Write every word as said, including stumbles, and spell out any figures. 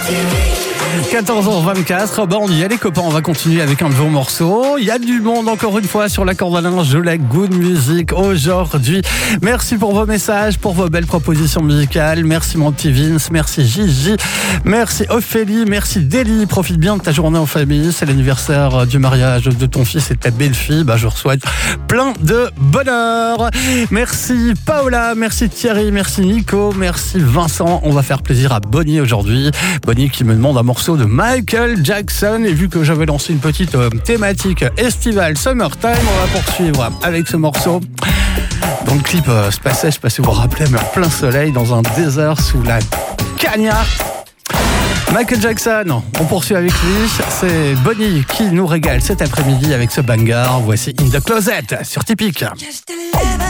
quatorze heures vingt-quatre, bon, on y est les copains, on va continuer avec un nouveau morceau. Il y a du monde encore une fois sur la corde à linge de la Good Music aujourd'hui. Merci pour vos messages, pour vos belles propositions musicales. Merci mon petit Vince, merci Gigi, merci Ophélie, merci Deli. Profite bien de ta journée en famille, c'est l'anniversaire du mariage de ton fils et de ta belle-fille. Bah, je vous souhaite plein de bonheur. Merci Paola, merci Thierry, merci Nico, merci Vincent. On va faire plaisir à Bonnie aujourd'hui. Bonnie qui me demande un morceau de Michael Jackson, et vu que j'avais lancé une petite euh, thématique estivale Summertime, on va poursuivre avec ce morceau. Dans le clip euh, se passait, je ne sais pas si vous vous rappelez, mais en plein soleil dans un désert sous la cagnard. Michael Jackson, on poursuit avec lui, c'est Bonnie qui nous régale cet après-midi avec ce banger. Voici In The Closet sur Typique.